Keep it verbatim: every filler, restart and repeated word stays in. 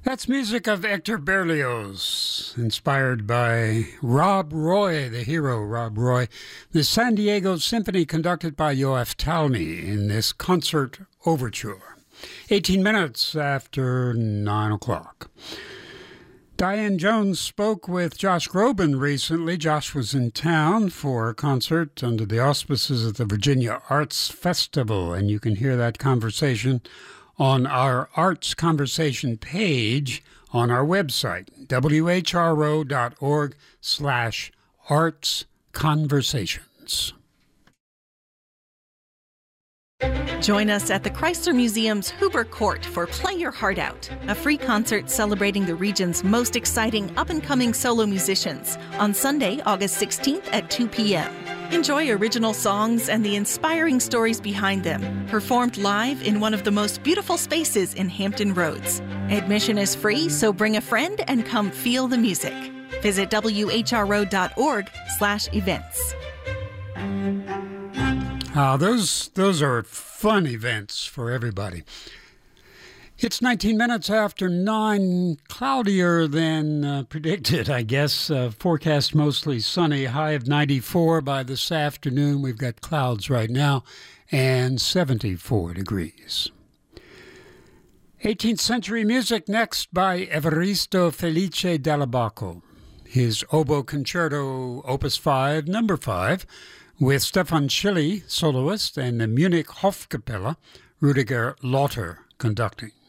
That's music of Hector Berlioz, inspired by Rob Roy, the hero Rob Roy, the San Diego Symphony conducted by Yoav Talmy in this concert overture. eighteen minutes after nine o'clock. Diane Jones spoke with Josh Groban recently. Josh was in town for a concert under the auspices of the Virginia Arts Festival, and you can hear that conversation on our Arts Conversation page on our website, w h r o dot org slash arts conversations. Join us at the Chrysler Museum's Huber Court for Play Your Heart Out, a free concert celebrating the region's most exciting up-and-coming solo musicians on Sunday, August sixteenth at two p.m. Enjoy original songs and the inspiring stories behind them, performed live in one of the most beautiful spaces in Hampton Roads. Admission is free, so bring a friend and come feel the music. Visit w h r o dot org slash events. Uh, those, those are fun events for everybody. It's nineteen minutes after nine, cloudier than uh, predicted, I guess. Uh, forecast mostly sunny, high of ninety-four by this afternoon. We've got clouds right now and seventy-four degrees. eighteenth century music next by Evaristo Felice Dall'Abaco. His oboe concerto, Opus five, number five, with Stefan Schilly, soloist, and the Munich Hofkapelle, Rudiger Lauter, conducting.